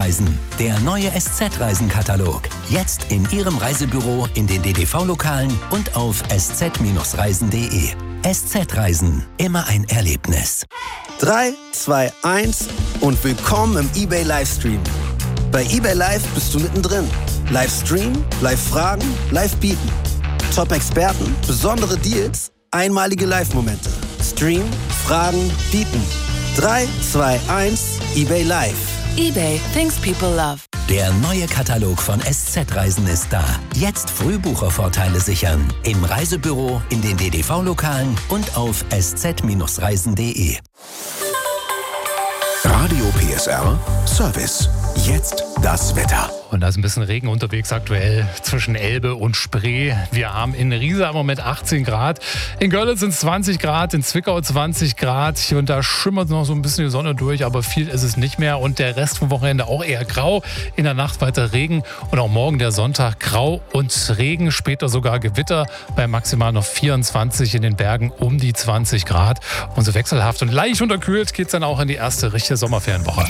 SZ-Reisen. Der neue SZ-Reisen-Katalog. Jetzt in Ihrem Reisebüro, in den DDV-Lokalen und auf sz-reisen.de. SZ-Reisen. Immer ein Erlebnis. 3, 2, 1 und willkommen im eBay Livestream. Bei eBay Live bist du mittendrin. Livestream, Live-Fragen, Live-Bieten. Top-Experten, besondere Deals, einmalige Live-Momente. Stream, Fragen, Bieten. 3, 2, 1, eBay Live. eBay, things people love. Der neue Katalog von SZ-Reisen ist da. Jetzt Frühbuchervorteile sichern. Im Reisebüro, in den DDV-Lokalen und auf sz-reisen.de. Radio PSR Service. Jetzt das Wetter. Und da ist ein bisschen Regen unterwegs aktuell zwischen Elbe und Spree. Wir haben in Riesa im Moment 18 Grad. In Görlitz sind es 20 Grad, in Zwickau 20 Grad. Hier und da schimmert noch so ein bisschen die Sonne durch, aber viel ist es nicht mehr. Und der Rest vom Wochenende auch eher grau. In der Nacht weiter Regen und auch morgen der Sonntag grau und Regen. Später sogar Gewitter bei maximal noch 24, in den Bergen um die 20 Grad. Und so wechselhaft und leicht unterkühlt geht es dann auch in die erste richtige Sommerferienwoche.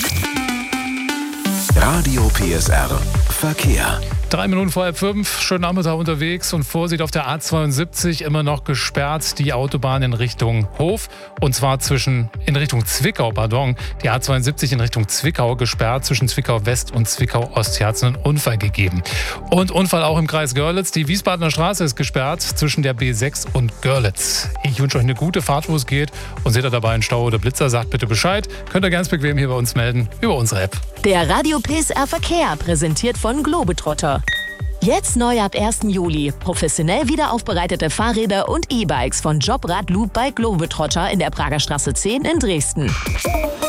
Radio PSR Verkehr. 3 Minuten vor 5, schönen Nachmittag unterwegs und Vorsicht auf der A72, immer noch gesperrt, die Autobahn in Richtung Hof und zwar in Richtung Zwickau, die A72 in Richtung Zwickau gesperrt, zwischen Zwickau West und Zwickau Ost. Hier hat es einen Unfall gegeben. Und Unfall auch im Kreis Görlitz, die Wiesbadener Straße ist gesperrt zwischen der B6 und Görlitz. Ich wünsche euch eine gute Fahrt, wo es geht, und seht ihr dabei einen Stau oder Blitzer, sagt bitte Bescheid. Könnt ihr ganz bequem hier bei uns melden über unsere App. Der Radio PSR Verkehr, präsentiert von Globetrotter. Jetzt neu ab 1. Juli. Professionell wiederaufbereitete Fahrräder und E-Bikes von Jobrad Loop bei Globetrotter in der Prager Straße 10 in Dresden.